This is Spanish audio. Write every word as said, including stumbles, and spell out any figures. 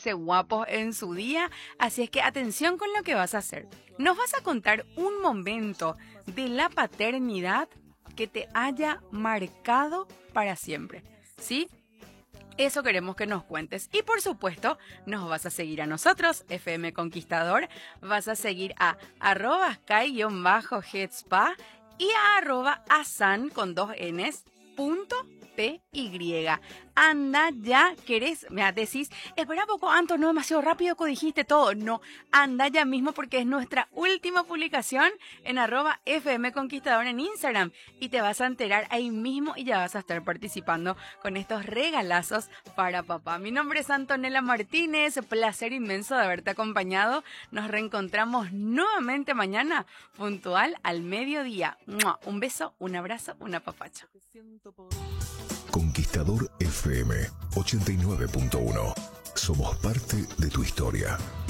ponerse guapos en su día, así es que atención con lo que vas a hacer. Nos vas a contar un momento de la paternidad que te haya marcado para siempre, ¿sí? Eso queremos que nos cuentes. Y por supuesto, nos vas a seguir a nosotros, F M Conquistador, vas a seguir a arroba sky-hetspa y a arroba asan con dos n's, punto P Y. Anda ya, querés, me decís, espera poco, Anto, no demasiado rápido que dijiste todo. No, anda ya mismo porque es nuestra última publicación en arroba F M Conquistador en Instagram y te vas a enterar ahí mismo y ya vas a estar participando con estos regalazos para papá. Mi nombre es Antonella Martínez, placer inmenso de haberte acompañado. Nos reencontramos nuevamente mañana, puntual al mediodía. ¡Mua! Un beso, un abrazo, un apapacho. Conquistador F M ochenta y nueve punto uno. Somos parte de tu historia.